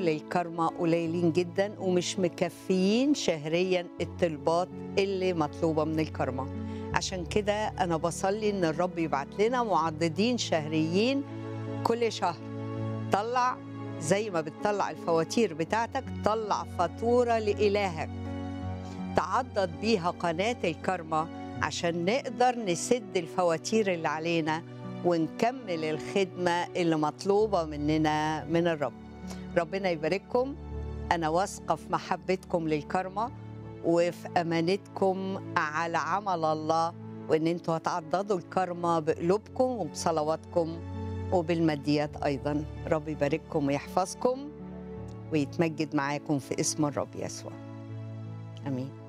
دخول الكرمة قليلين جدا ومش مكفيين شهريا الطلبات اللي مطلوبة من الكرمة. عشان كده أنا بصلي إن الرب يبعت لنا معضدين شهريين كل شهر. طلع زي ما بتطلع الفواتير بتاعتك، طلع فاتورة لإلهك تعضد بيها قناة الكرمة عشان نقدر نسد الفواتير اللي علينا ونكمل الخدمة اللي مطلوبة مننا من الرب. ربنا يبارككم. أنا واثقة في محبتكم للكرمة وفي أمانتكم على عمل الله، وإن أنتوا هتعضدوا الكرمة بقلوبكم وبصلواتكم وبالماديات أيضا. رب يبارككم ويحفظكم ويتمجد معاكم في اسم الرب يسوع. آمين.